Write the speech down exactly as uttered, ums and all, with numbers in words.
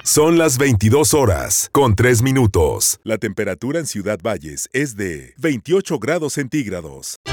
Son las veintidós horas, con tres minutos. La temperatura en Ciudad Valles es de veintiocho grados centígrados.